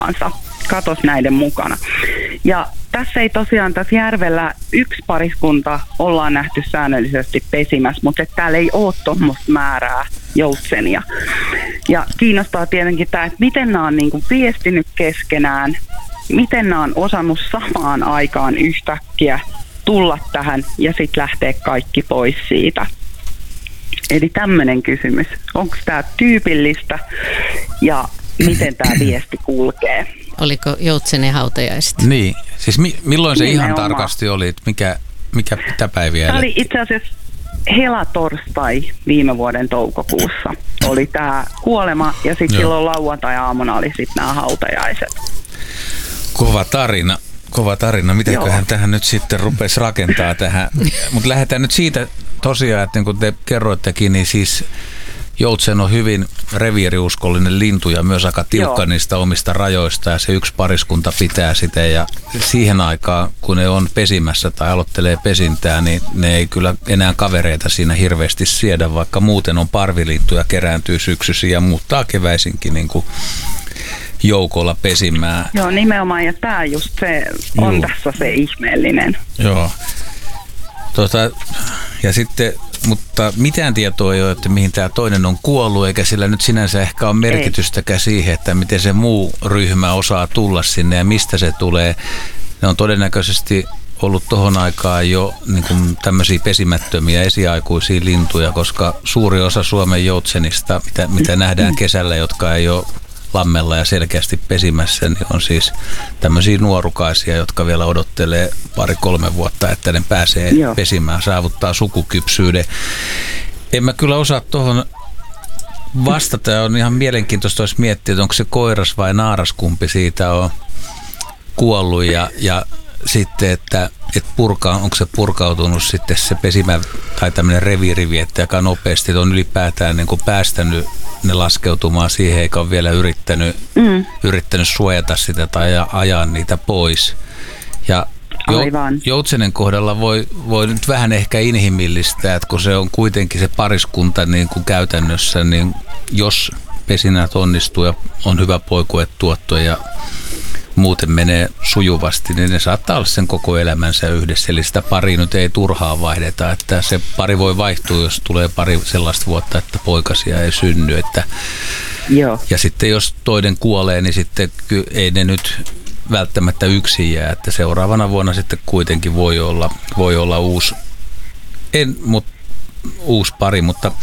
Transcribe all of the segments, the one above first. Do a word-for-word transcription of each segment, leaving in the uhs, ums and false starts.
katosi näiden mukana. Ja tässä ei tosiaan tässä järvellä yksi pariskunta ollaan nähty säännöllisesti pesimässä, mutta täällä ei ole tuommoista määrää joutsenia. Ja kiinnostaa tietenkin tämä, että miten nämä on niinku viestinyt keskenään, miten nämä on osannut samaan aikaan yhtäkkiä tulla tähän ja sitten lähteä kaikki pois siitä. Eli tämmöinen kysymys. Onko tämä tyypillistä ja miten tämä viesti kulkee? Oliko joutsenen hautajaiset? Niin, siis mi- milloin se Nimenomaan. ihan tarkasti oli, mikä, mikä pitäpäiviä Tämä elettiin? oli itse asiassa helatorstai viime vuoden toukokuussa. Oli tämä kuolema ja sitten silloin lauantai-aamuna oli sitten nämä hautajaiset. Kova tarina. Kova tarina. Mitenköhän Joo. tähän nyt sitten rupesi rakentaa tähän? Mutta lähdetään nyt siitä tosiaan, että niin kuin te kerroittekin, niin siis joutsen on hyvin reviiriuskollinen lintu ja myös aika tiukka Joo. niistä omista rajoista ja se yksi pariskunta pitää sitä ja siihen aikaan, kun ne on pesimässä tai aloittelee pesintää, niin ne ei kyllä enää kavereita siinä hirveästi siedä, vaikka muuten on parvilintuja, kerääntyy syksyisin ja muuttaa keväisinkin niin kuin joukolla pesimään. Joo, nimenomaan ja tämä just se on Juu. tässä se ihmeellinen. Joo. Tota, ja sitten, mutta mitään tietoa ei ole, että mihin tämä toinen on kuollut, eikä sillä nyt sinänsä ehkä ole merkitystäkään siihen, että miten se muu ryhmä osaa tulla sinne ja mistä se tulee. Ne on todennäköisesti ollut tohon aikaan jo niin kuin tämmöisiä pesimättömiä esiaikuisia lintuja, koska suuri osa Suomen joutsenista, mitä, mitä nähdään kesällä, jotka ei ole lammella ja selkeästi pesimässä, niin on siis tämmöisiä nuorukaisia, jotka vielä odottelee pari-kolme vuotta, että ne pääsee Joo. pesimään, saavuttaa sukukypsyyden. En mä kyllä osaa tuohon vastata, ja on ihan mielenkiintoista olisi miettiä, että onko se koiras vai naaras, kumpi siitä on kuollut, ja, ja sitten, että, että purka, onko se purkautunut sitten se pesimä tai tämmöinen reviirivietti aika nopeasti, että on ylipäätään niin kuin päästänyt ne laskeutumaan siihen, eikä ole vielä yrittänyt, mm. yrittänyt suojata sitä tai ajaa niitä pois. Ja joutsenen kohdalla voi, voi nyt vähän ehkä inhimillistää, että kun se on kuitenkin se pariskunta niin kuin käytännössä, niin jos pesinät onnistuu ja on hyvä poikuetuotto ja muuten menee sujuvasti, niin ne saattaa olla sen koko elämänsä yhdessä. Eli sitä pari nyt ei turhaan vaihdeta, että se pari voi vaihtua, jos tulee pari sellaista vuotta, että poikasia ei synny. Että Joo. Ja sitten jos toinen kuolee, niin sitten ei ne nyt välttämättä yksin jää, että seuraavana vuonna sitten kuitenkin voi olla, voi olla uusi, en, mut, uusi pari, mutta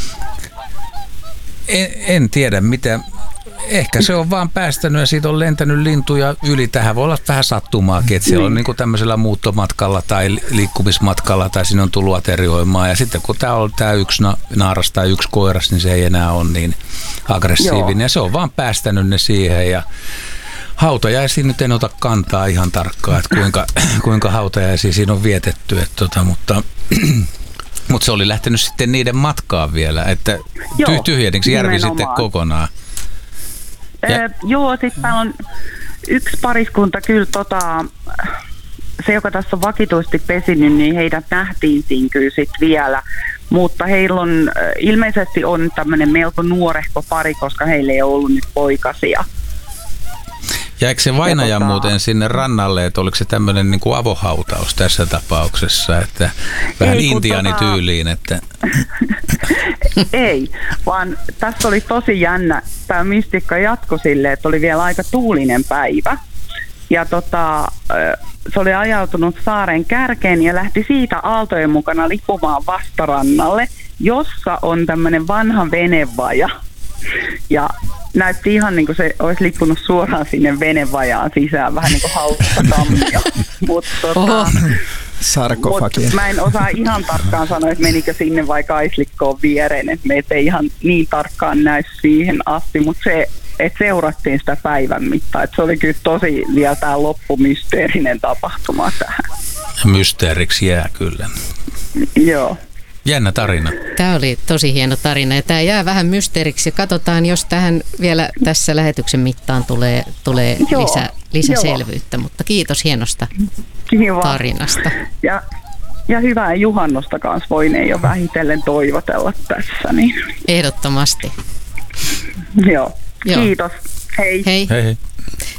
en, en tiedä mitä. Ehkä se on vaan päästänyt ja siitä on lentänyt lintuja yli. Tähän voi olla vähän sattumaakin, että siellä on niin kuin tämmöisellä muuttomatkalla tai liikkumismatkalla tai siinä on tullut aterioimaan. Ja sitten kun tämä on tämä yksi naaras tai yksi koiras, niin se ei enää ole niin aggressiivinen. Joo. Ja se on vaan päästänyt ne siihen ja hautajaisiin nyt en ota kantaa ihan tarkkaan, että kuinka, kuinka hautajaisia siinä on vietetty. Että tota, mutta, mutta se oli lähtenyt sitten niiden matkaan vielä, että Joo, tyhjenniksi järvi nimenomaan. Sitten kokonaan. Öö, joo, sitten täällä on yksi pariskunta kyllä, tota, se joka tässä on vakituisesti pesinyt, niin heidät nähtiin siinä kyllä sitten vielä. Mutta heillä on, ilmeisesti on tämmöinen melko nuorehko pari, koska heillä ei ollut nyt poikasia. Jäikö se vainaja ja tota, muuten sinne rannalle, että oliko se tämmöinen niin kuin avohautaus tässä tapauksessa, että vähän intiaanityyliin, että ei, vaan tässä oli tosi jännä. Tämä mystikka jatkoi silleen, että oli vielä aika tuulinen päivä. Ja tota, se oli ajautunut saaren kärkeen ja lähti siitä aaltojen mukana lipumaan vastarannalle, jossa on tämmöinen vanha venevaja. Ja näytti ihan niin kuin se olisi lippunut suoraan sinne venevajaan sisään, vähän niin kuin hauskatammia. Mutta tota, sarkofagi. Mut mä en osaa ihan tarkkaan sanoa, että menikö sinne vai kaislikkoon viereen, että meitä ei ihan niin tarkkaan näy siihen asti, mutta se, että seurattiin sitä päivän mittaan, että se oli kyllä tosi vielä tämä loppumysteerinen tapahtuma tähän. Mysteeriksi jää kyllä. Joo. Jännä tarina. Tämä oli tosi hieno tarina ja tämä jää vähän mysteeriksi. Katsotaan, jos tähän vielä tässä lähetyksen mittaan tulee, tulee lisä, lisäselvyyttä, mutta kiitos hienosta Kiva. tarinasta. Ja, ja hyvää juhannosta kanssa voineen jo vähitellen toivotella tässä. Niin. Ehdottomasti. Joo, kiitos. Hei. Hei. Hei, hei.